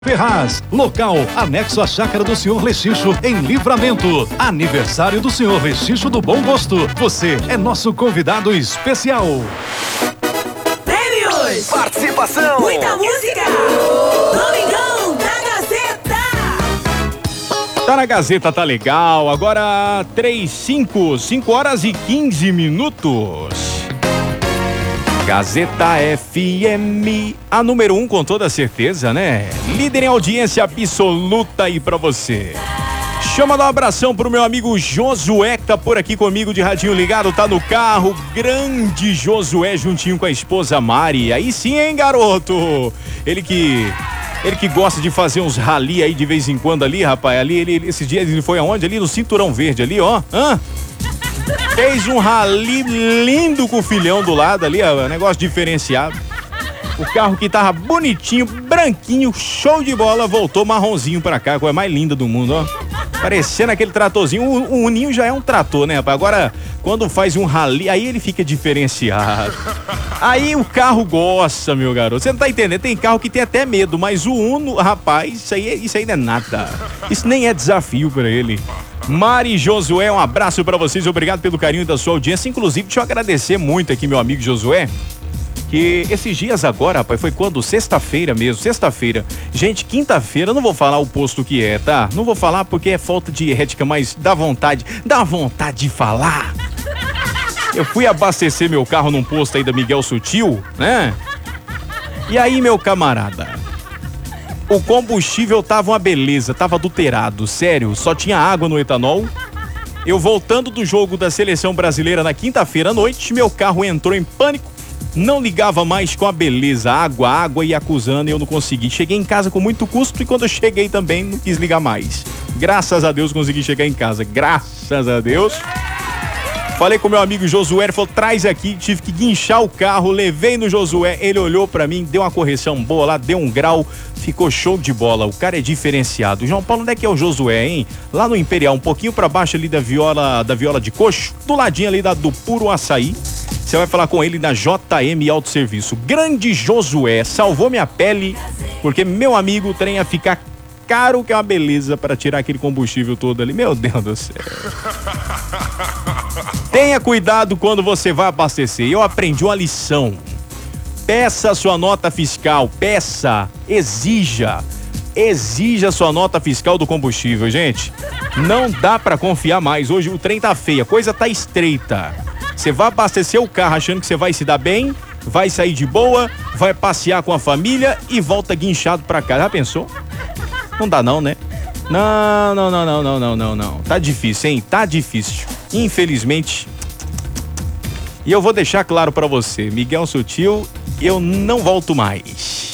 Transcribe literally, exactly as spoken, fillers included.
Ferraz, local anexo à Chácara do senhor Lechicho, em Livramento. Aniversário do senhor Lechicho do Bom Gosto. Você é nosso convidado especial. Prêmios! Participação! Muita música! Domingão da Gazeta! Tá na Gazeta, tá legal. Agora três, cinco, cinco horas e quinze minutos. Gazeta F M, a número um com toda certeza, né? Líder em audiência absoluta aí pra você. Chama dar um abração pro meu amigo Josué, que tá por aqui comigo de radinho ligado, tá no carro. Grande Josué juntinho com a esposa Mari. Aí sim, hein, garoto? Ele que... Ele que gosta de fazer uns rali aí de vez em quando ali, rapaz. Ali, ele, esses dias ele foi aonde? Ali no Cinturão Verde ali, ó. Hã? Fez um rali lindo com o filhão do lado ali, ó, negócio diferenciado. O carro que tava bonitinho, branquinho, show de bola, voltou marronzinho pra cá, a coisa mais linda do mundo, ó. Parecendo aquele tratorzinho. O, o Uninho já é um trator, né, rapaz? Agora, quando faz um rali, aí ele fica diferenciado. Aí o carro gosta, meu garoto. Você não tá entendendo? Tem carro que tem até medo, mas o Uno, rapaz, isso aí, isso aí não é nada. Isso nem é desafio pra ele. Mari Josué, um abraço pra vocês, obrigado pelo carinho da sua audiência. Inclusive, deixa eu agradecer muito aqui, meu amigo Josué, que esses dias agora, rapaz, foi quando? Sexta-feira mesmo, sexta-feira. Gente, quinta-feira, não vou falar o posto que é, tá? Não vou falar porque é falta de ética, mas dá vontade, dá vontade de falar. Eu fui abastecer meu carro num posto aí da Miguel Sutil, né? E aí, meu camarada, o combustível tava uma beleza, tava adulterado, sério, só tinha água no etanol. Eu voltando do jogo da seleção brasileira na quinta-feira à noite, meu carro entrou em pânico, não ligava mais com a beleza, água, água e acusando, e eu não consegui. Cheguei em casa com muito custo e quando eu cheguei também não quis ligar mais. Graças a Deus consegui chegar em casa, graças a Deus. Falei com meu amigo Josué, ele falou, traz aqui, tive que guinchar o carro, levei no Josué, ele olhou pra mim, deu uma correção boa lá, deu um grau, ficou show de bola, o cara é diferenciado. João Paulo, onde é que é o Josué, hein? Lá no Imperial, um pouquinho pra baixo ali da viola, da viola de coxo, do ladinho ali da, do Puro Açaí, você vai falar com ele na J M Autosserviço. Grande Josué, salvou minha pele, porque meu amigo, o trem ia ficar caro que é uma beleza para tirar aquele combustível todo ali, meu Deus do céu. Tenha cuidado quando você vai abastecer. Eu aprendi uma lição. Peça sua nota fiscal. Peça. Exija. Exija sua nota fiscal do combustível, gente. Não dá pra confiar mais. Hoje o trem tá feio. A coisa tá estreita. Você vai abastecer o carro achando que você vai se dar bem, vai sair de boa, vai passear com a família e volta guinchado pra cá. Já pensou? Não dá não, né? Não, não, não, não, não, não, não, não. Tá difícil, hein? Tá difícil. Infelizmente. E eu vou deixar claro pra você, Miguel Sutil, eu não volto mais.